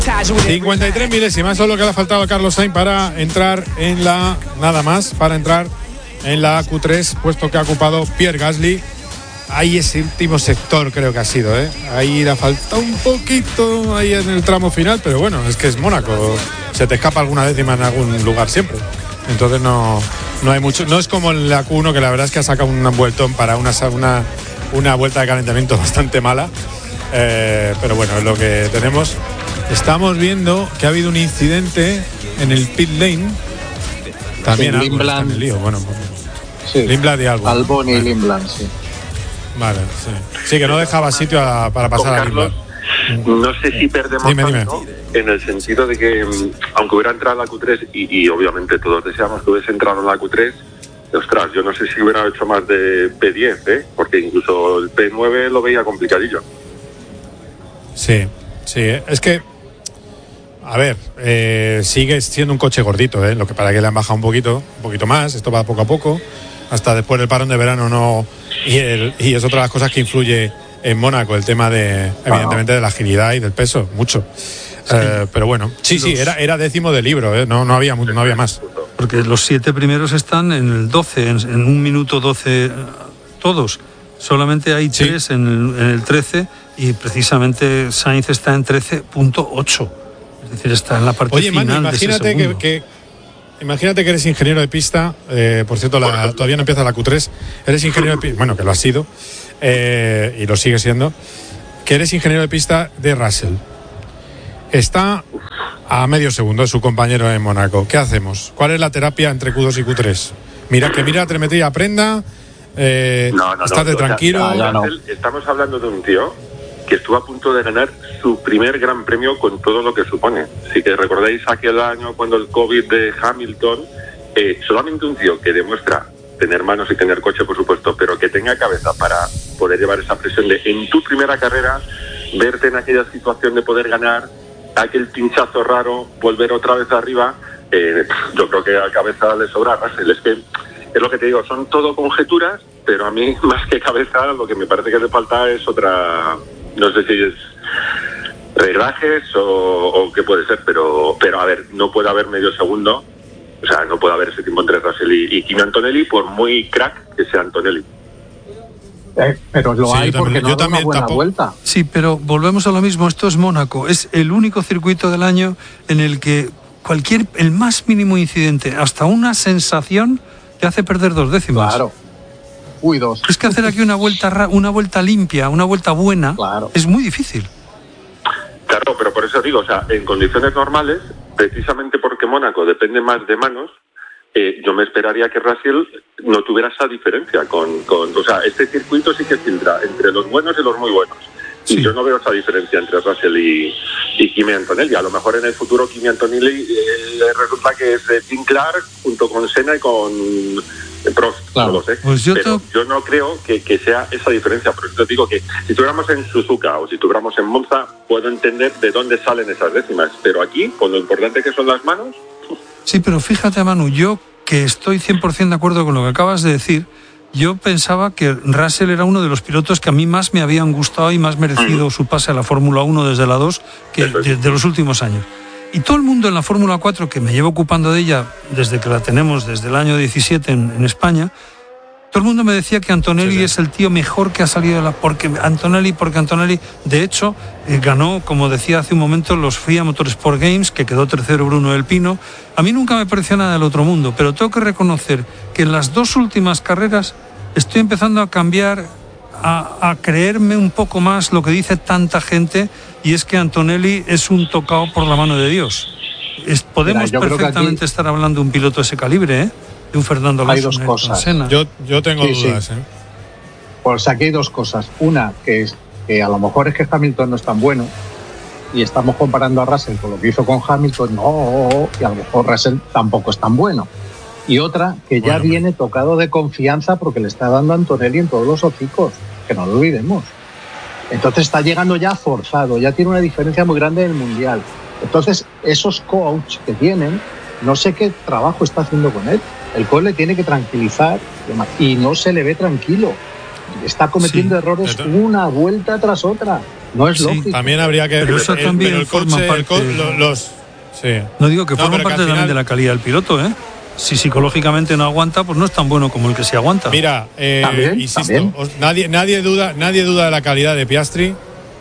53 milésimas, eso es lo que le ha faltado a Carlos Sainz para entrar en la Q3, puesto que ha ocupado Pierre Gasly. Ahí ese último sector creo que ha sido, ahí le ha faltado un poquito ahí en el tramo final, pero bueno, es que es Mónaco, se te escapa alguna décima en algún lugar siempre. Entonces no hay mucho, no es como en la Q1, que la verdad es que ha sacado un vueltón para una vuelta de calentamiento bastante mala, pero bueno, es lo que tenemos. Estamos viendo que ha habido un incidente en el pit lane, también sí, Limblad, en el lío, bueno, sí, Limblad y algo. Albon y Limblad, sí. Vale, sí, que no dejaba sitio para pasar a Limblad. No sé si perdemos tanto en el sentido de que, aunque hubiera entrado en la Q3 y obviamente todos deseamos que hubiese entrado en la Q3, ostras, yo no sé si hubiera hecho más de P10, porque incluso el P9 lo veía complicadillo. Sí, es que, a ver, sigue siendo un coche gordito, lo que para que le han bajado un poquito más, esto va poco a poco, hasta después del parón de verano no, y es otra de las cosas que influye en Mónaco, el tema evidentemente de la agilidad y del peso, mucho. Sí. Pero bueno, sí, era décimo de libro, no había más. Porque los 7 primeros están en el 12, en 1 minuto 12 todos. Solamente hay 3 en el 13 y precisamente Sainz está en 13.8. Es decir, está en la parte final. Manu, imagínate de ese que imagínate que eres ingeniero de pista, por cierto, todavía no empieza la Q3, eres ingeniero de pista, bueno, que lo has sido, y lo sigue siendo, que eres ingeniero de pista de Russell. Está a medio segundo de su compañero en Mónaco. ¿Qué hacemos? ¿Cuál es la terapia entre Q2 y Q3? Mira la telemetría, aprenda, estate tranquilo. Estamos hablando de un tío que estuvo a punto de ganar su primer gran premio con todo lo que supone. Si que recordáis aquel año cuando el COVID de Hamilton, solamente un tío que demuestra tener manos y tener coche, por supuesto, pero que tenga cabeza para poder llevar esa presión de en tu primera carrera, verte en aquella situación de poder ganar, aquel pinchazo raro, volver otra vez arriba, yo creo que a cabeza le sobra a Russell. Es que es lo que te digo, son todo conjeturas, pero a mí más que cabeza lo que me parece que le falta es otra, no sé si es reglajes o qué puede ser, pero a ver, no puede haber medio segundo, o sea, no puede haber ese tiempo entre Russell y Kimi Antonelli, por muy crack que sea Antonelli. Pero lo hay porque no da una buena vuelta. Sí, pero volvemos a lo mismo, esto es Mónaco, es el único circuito del año en el que el más mínimo incidente, hasta una sensación, te hace perder 2 décimas. Claro. Uy, 2. Es que hacer aquí una vuelta limpia, una vuelta buena, claro, es muy difícil. Claro, pero por eso digo, o sea, en condiciones normales, precisamente porque Mónaco depende más de manos, yo me esperaría que Russell no tuviera esa diferencia o sea, este circuito sí que filtra entre los buenos y los muy buenos. Sí. Y yo no veo esa diferencia entre Russell y Kimi Antonelli. A lo mejor en el futuro Kimi Antonelli resulta que es Tim Clark junto con Senna y con Prost, claro. No lo sé. Pues yo no creo que sea esa diferencia. Por eso digo que si tuviéramos en Suzuka o si tuviéramos en Monza, puedo entender de dónde salen esas décimas. Pero aquí, con lo importante que son las manos... Sí, pero fíjate, Manu, yo que estoy 100% de acuerdo con lo que acabas de decir, yo pensaba que Russell era uno de los pilotos que a mí más me habían gustado y más merecido su pase a la Fórmula 1 desde la 2 que de los últimos años. Y todo el mundo en la Fórmula 4, que me llevo ocupando de ella desde que la tenemos, desde el año 17 en España, todo el mundo me decía que Antonelli es el tío mejor que ha salido porque Antonelli, de hecho, ganó, como decía hace un momento, los FIA Motorsport Games, que quedó tercero Bruno del Pino. A mí nunca me pareció nada del otro mundo, pero tengo que reconocer que en las 2 últimas carreras estoy empezando a cambiar, a creerme un poco más lo que dice tanta gente, y es que Antonelli es un tocado por la mano de Dios. Podemos perfectamente estar hablando de un piloto de ese calibre, de un Fernando Alonso. Hay 2 cosas. Yo tengo dudas. Sí. Pues aquí hay 2 cosas. Una, que es que a lo mejor es que Hamilton no es tan bueno y estamos comparando a Russell con lo que hizo con Hamilton, y a lo mejor Russell tampoco es tan bueno. Y otra, que ya viene tocado de confianza porque le está dando a Antonelli en todos los hocicos, que no lo olvidemos. Entonces está llegando ya forzado, ya tiene una diferencia muy grande en el Mundial. Entonces esos coaches que tienen, no sé qué trabajo está haciendo con él. El coach le tiene que tranquilizar y no se le ve tranquilo. Está cometiendo errores una vuelta tras otra. No es Sí, lógico. También habría que... Pero eso también el forma parte- sí. No digo que forma pero parte al también final- de la calidad del piloto, ¿eh? Si psicológicamente no aguanta, pues no es tan bueno como el que sí aguanta. Mira, También, insisto, también. nadie duda de la calidad de Piastri.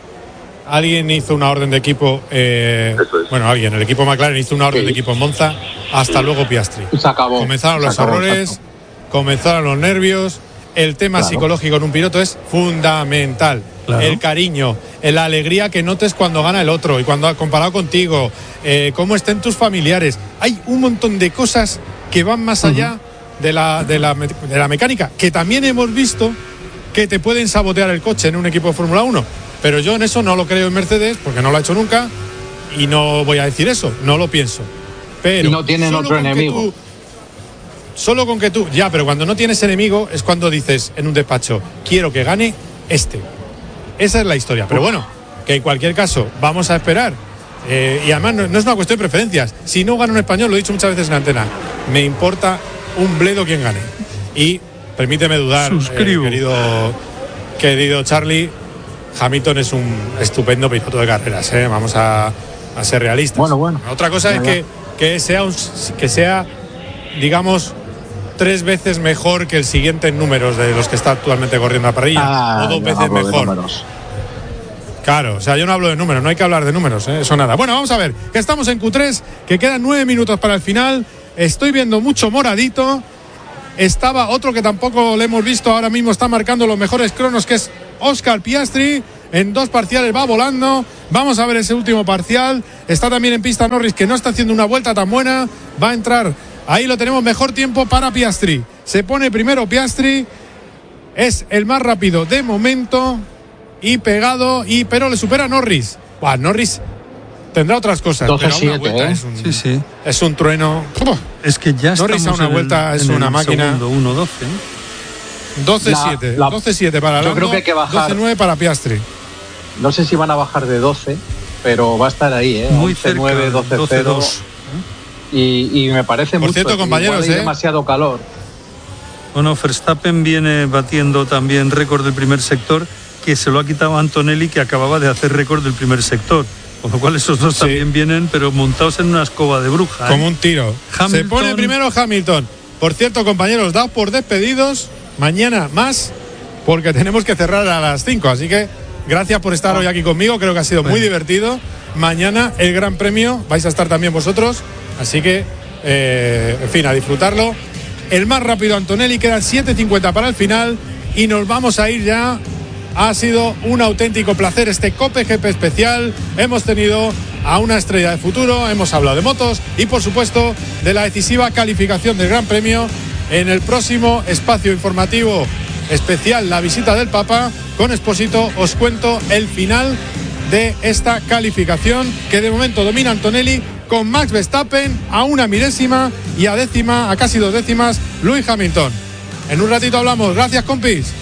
Alguien hizo una orden de equipo, Eso es. bueno, el equipo McLaren hizo una orden Sí. de equipo en Monza. Hasta luego Piastri. Se acabó. Comenzaron Se los acabó, errores, exacto. comenzaron los nervios. El tema Claro. psicológico en un piloto es fundamental. Claro. El cariño, la alegría que notes cuando gana el otro y cuando ha comparado contigo, cómo estén tus familiares. Hay un montón de cosas que van más allá de la mecánica, que también hemos visto que te pueden sabotear el coche en un equipo de Fórmula 1. Pero yo en eso no lo creo en Mercedes, porque no lo ha hecho nunca, y no voy a decir eso, no lo pienso. Pero Y no tienen solo otro con que enemigo. Solo con que tú, ya, pero cuando no tienes enemigo es cuando dices en un despacho, quiero que gane este. Esa es la historia. Pero bueno, que en cualquier caso, vamos a esperar. Y además no es una cuestión de preferencias. Si no gana un español, lo he dicho muchas veces en antena, me importa un bledo quien gane. Y permíteme dudar, Suscribo. querido Charlie, Hamilton es un estupendo piloto de carreras, ¿eh? Vamos a ser realistas. Bueno. Otra cosa Ya, es que sea, digamos, 3 veces mejor que el siguiente en números de los que está actualmente corriendo la parrilla, o 2 yo veces hablo de mejor. números. Claro, o sea, yo no hablo de números, no hay que hablar de números, eso nada. Bueno, vamos a ver, que estamos en Q3, que quedan 9 minutos para el final. Estoy viendo mucho moradito. Estaba otro que tampoco le hemos visto, ahora mismo está marcando los mejores cronos, que es Oscar Piastri. En 2 parciales va volando. Vamos a ver ese último parcial. Está también en pista Norris, que no está haciendo una vuelta tan buena. Va a entrar, ahí lo tenemos, mejor tiempo para Piastri. Se pone primero Piastri, es el más rápido de momento y pegado, pero le supera a Norris. Buah, Norris tendrá otras cosas, pero a una 12-7, vuelta ¿eh? Sí. es un trueno. Es que ya Norris estamos a una en vuelta el, es en una el máquina. segundo 1-12, ¿no? 12-7, La- 12-7 para yo Lando, creo que hay que bajar. 12-9 para Piastri. No sé si van a bajar de 12, pero va a estar ahí, ¿eh? Muy 11-9, cerca, 12-0. 12-2. Y me parece Por mucho. cierto, Igual compañeros, hay demasiado calor. Bueno, Verstappen viene batiendo también récord del primer sector, que se lo ha quitado a Antonelli, que acababa de hacer récord del primer sector. Con lo cual esos dos Sí. también vienen, pero montados en una escoba de bruja. Como un tiro. Se Hamilton. pone primero Hamilton. Por cierto, compañeros, daos por despedidos. Mañana más, porque tenemos que cerrar a las 5. Así que gracias por estar hoy aquí conmigo. Creo que ha sido muy Bueno. divertido. Mañana el Gran Premio. Vais a estar también vosotros. Así que, en fin, a disfrutarlo. El más rápido Antonelli. Quedan 7:50 para el final. Y nos vamos a ir ya. Ha sido un auténtico placer este Cope GP especial. Hemos tenido a una estrella de futuro, hemos hablado de motos y por supuesto de la decisiva calificación del Gran Premio. En el próximo espacio informativo especial, la visita del Papa con Expósito, os cuento el final de esta calificación, que de momento domina Antonelli con Max Verstappen a 1 milésima y a casi 2 décimas Lewis Hamilton. En un ratito hablamos. Gracias, compis.